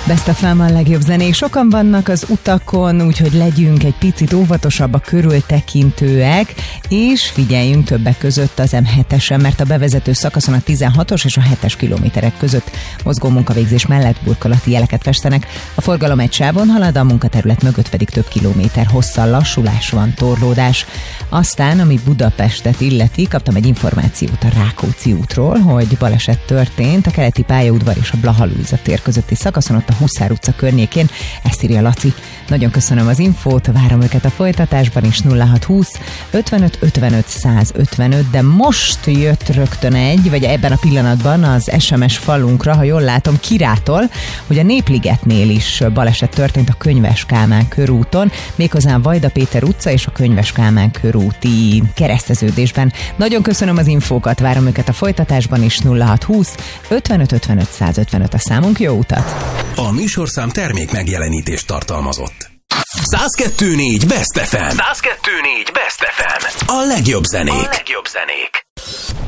Best of FM, a legjobb zenék. Sokan vannak az utakon, úgyhogy legyünk egy picit óvatosabbak, körültekintőek, és figyeljünk többek között az M7-esen, mert a bevezető szakaszon a 16-os és a 7-es kilométerek között mozgó munkavégzés mellett burkolati jeleket festenek. A forgalom egy sávon halad, a munkaterület mögött pedig több kilométer hosszal lassulás van, torlódás. Aztán, ami Budapestet illeti, kaptam egy információt a Rákóczi útról, hogy baleset történt a keleti pályaudvar és a Blaha Lujza tér közötti szakaszon, ott a Huszár utca környékén. Ezt írja Laci. Nagyon köszönöm az infót, várom őket a folytatásban is. 0620 55 55 155, de most jött rögtön vagy ebben a pillanatban az SMS falunkra, ha jól látom, Kirától, hogy a Népligetnél is baleset történt a Könyves Kálmán körúton, méghozzá a Vajda Péter utca és a Könyves Kálmán körúti kereszteződésben. Nagyon köszönöm az infókat, várom őket a folytatásban is. 0620 55 55 155 a számunk, jó utat! A műsorszám termék megjelenítést tartalmazott. 102.4 Best FM. 102.4 Best FM. A legjobb zenék.